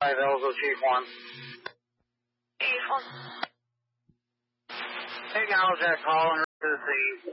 Elzo, Chief 1. Chief 1. Hey, Gal, Jack calling to the scene.